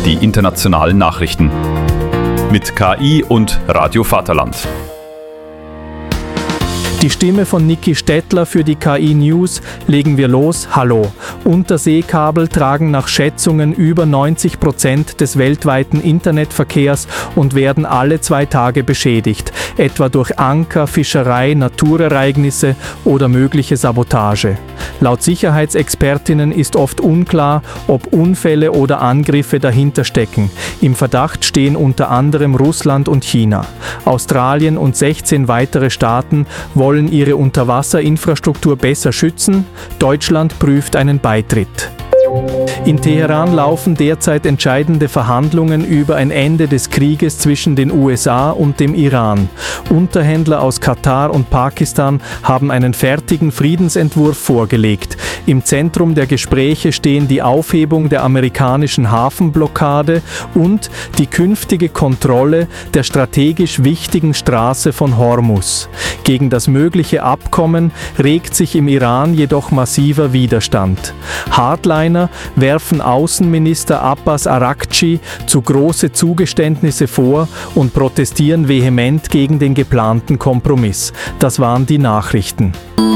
die internationalen Nachrichten. Mit KI und Radio Vaterland. Die Stimme von Niki Stettler für die KI News. Legen wir los. Hallo. Unterseekabel tragen nach Schätzungen über 90% des weltweiten Internetverkehrs und werden alle 2 Tage beschädigt, etwa durch Anker, Fischerei, Naturereignisse oder mögliche Sabotage. Laut Sicherheitsexpertinnen ist oft unklar, ob Unfälle oder Angriffe dahinter stecken. Im Verdacht stehen unter anderem Russland und China. Australien und 16 weitere Staaten wollen ihre Unterwasserinfrastruktur besser schützen. Deutschland prüft einen Beitritt. In Teheran laufen derzeit entscheidende Verhandlungen über ein Ende des Krieges zwischen den USA und dem Iran. Unterhändler aus Katar und Pakistan haben einen fertigen Friedensentwurf vorgelegt. Im Zentrum der Gespräche stehen die Aufhebung der amerikanischen Hafenblockade und die künftige Kontrolle der strategisch wichtigen Straße von Hormuz. Gegen das mögliche Abkommen regt sich im Iran jedoch massiver Widerstand. Hardliner werfen Außenminister Abbas Araghchi zu große Zugeständnisse vor und protestieren vehement gegen den geplanten Kompromiss. Das waren die Nachrichten.